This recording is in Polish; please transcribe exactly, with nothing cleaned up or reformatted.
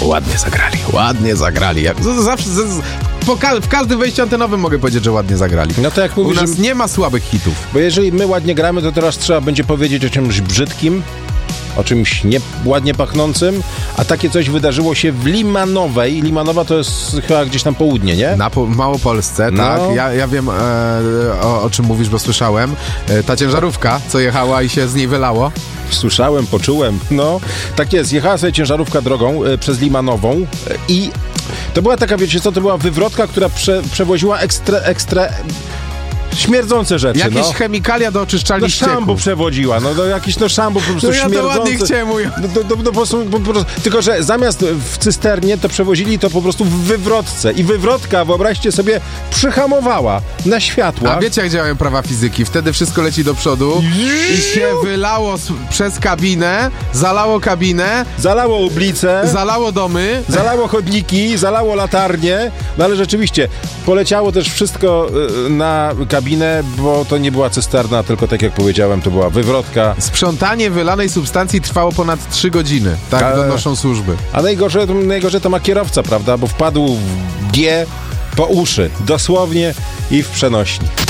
ładnie zagrali, ładnie zagrali. Jak, zawsze, z, z, po, w każdym wejściu antenowym mogę powiedzieć, że ładnie zagrali. No to jak mówisz, u nas że... nie ma słabych hitów. Bo jeżeli my ładnie gramy, to teraz trzeba będzie powiedzieć o czymś brzydkim, o czymś nie ładnie pachnącym, a takie coś wydarzyło się w Limanowej. Limanowa to jest chyba gdzieś tam południe, nie? Na po, Małopolsce, no. tak. Ja, ja wiem, e, o, o czym mówisz, bo słyszałem. E, ta ciężarówka, co jechała i się z niej wylało. Słyszałem, poczułem, no. Tak jest, jechała sobie ciężarówka drogą e, przez Limanową e, i to była taka, wiecie co, to była wywrotka, która prze, przewoziła ekstra, ekstra śmierdzące rzeczy, Jakieś no. chemikalia do oczyszczalni No ścieków. szambo przewodziła, no, no jakieś no szambo po prostu No ja śmierdzące. to ładnie chciałem ująć. No, no, no, no, po prostu, po, po, tylko, że zamiast w cysternie, to przewozili to po prostu w wywrotce. I wywrotka, wyobraźcie sobie, przyhamowała na światła. A wiecie, jak działają prawa fizyki? Wtedy wszystko leci do przodu i się wylało s- przez kabinę, zalało kabinę, Zalało ublice, zalało domy. zalało chodniki, zalało latarnie, no ale rzeczywiście poleciało też wszystko y, na kabinę, bo to nie była cysterna, tylko tak jak powiedziałem, to była wywrotka. Sprzątanie wylanej substancji trwało ponad trzy godziny. Tak Ale- donoszą służby. A najgorsze, najgorsze to ma kierowca, prawda? Bo wpadł w G po uszy, dosłownie i w przenośni.